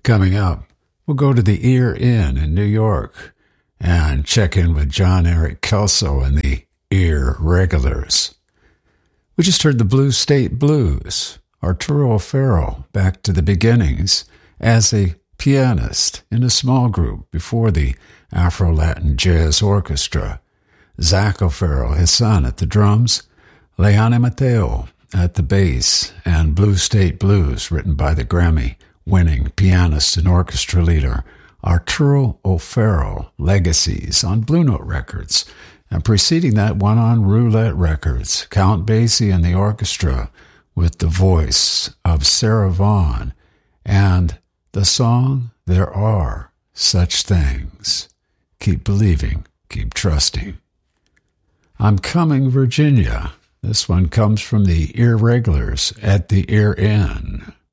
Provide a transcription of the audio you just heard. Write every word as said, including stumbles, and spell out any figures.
Coming up, we'll go to the Ear Inn in New York and check in with John Eric Kelso and the Ear Regulars. We just heard the Blue State Blues, Arturo O'Farrill back to the beginnings as a pianist in a small group before the Afro-Latin Jazz Orchestra. Zach O'Farrill, his son, at the drums, Leone Mateo at the bass, and Blue State Blues, written by the Grammy-winning pianist and orchestra leader Arturo O'Farrill, Legacies on Blue Note Records. And preceding that one on Roulette Records, Count Basie and the orchestra with the voice of Sarah Vaughan and the song There Are Such Things. Keep believing, keep trusting. I'm Coming, Virginia. This one comes from the Ear Regulars at the Ear Inn.